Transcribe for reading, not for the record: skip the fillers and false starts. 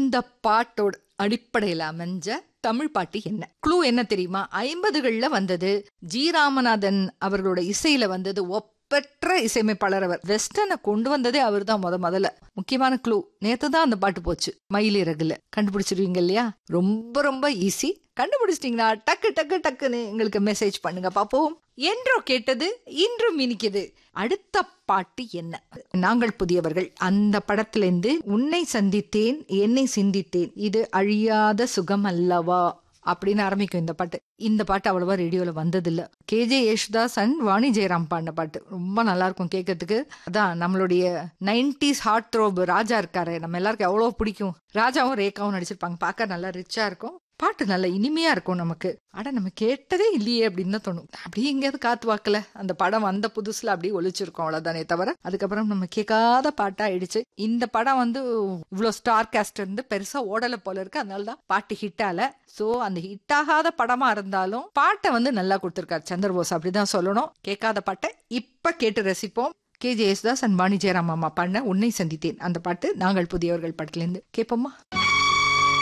இந்த பாட்டோட அடிப்படையில அமைஞ்ச தமிழ் பாட்டு என்ன? க்ளூ என்ன தெரியுமா? 50கள்ல வந்தது. ஜி ராமநாதன் அவர்களோட இசையில வந்தது. ஒப்பற்ற இசையமைப்பாளர் அவர். வெஸ்டர்னை கொண்டு வந்ததே அவர் தான் முதல்ல. முக்கியமான க்ளூ, நேத்து தான் அந்த பாட்டு போச்சு மயிலிறகுல. கண்டுபிடிச்சிருவீங்க இல்லையா? ரொம்ப ரொம்ப ஈஸி. கண்டுபிடிச்சிட்டீங்களா? டக்கு டக்கு டக்குன்னு எங்களுக்கு மெசேஜ் பண்ணுங்க பாப்போம். என்றோ கேட்டது இன்றும் இனிக்குது. அடுத்த பாட்டு என்ன? நாங்கள் புதியவர்கள் அந்த படத்திலிருந்து உன்னை சந்தித்தேன் என்னை சிந்தித்தேன் இது அழியாத சுகம் அல்லவா அப்படின்னு ஆரம்பிக்கும் இந்த பாட்டு. இந்த பாட்டு அவ்வளவா ரேடியோல வந்ததில்ல. கேஜே யேசுதாஸ் அண்ட் வாணி ஜெயராம் பாடின பாட்டு. ரொம்ப நல்லா இருக்கும் கேட்கறதுக்கு. அதான் நம்மளுடைய 90s ஹார்ட் த்ரோப் ராஜா இருக்காரு, நம்ம எல்லாருக்கும் எவ்வளவு பிடிக்கும். ராஜாவும் ரேகாவும் நடிச்சிருப்பாங்க. பார்க்க நல்லா ரிச்சா இருக்கும். பாட்டு நல்ல இனிமையா இருக்கும் நமக்கு. ஆனா நம்ம கேட்டதே இல்லையே அப்படின்னு தான் தோணும். அப்படியே எங்கேயாவது காத்து வாக்கல அந்த படம் வந்த புதுசுல அப்படியே ஒழிச்சிருக்கோம், அவ்வளவுதானே தவிர அதுக்கப்புறம் நம்ம கேட்காத பாட்டா ஆயிடுச்சு. இந்த படம் இவ்வளவு ஸ்டார் காஸ்ட் இருந்து பெருசா ஓடல போல இருக்கு. அதனாலதான் பாட்டு ஹிட் ஆல. சோ அந்த ஹிட் ஆகாத படமா இருந்தாலும் பாட்டை நல்லா கொடுத்திருக்காரு சந்திரபோஸ், அப்படிதான் சொல்லணும். கேட்காத பாட்டை இப்ப கேட்டு ரசிப்போம். கேஜே யேசுதாஸ் அண்ட் வாணி ஜெயராம் அம்மா பாடின உன்னை சந்தித்தேன் அந்த பாட்டு நாங்கள் புதியவர்கள் படத்துல இருந்து கேட்போமா?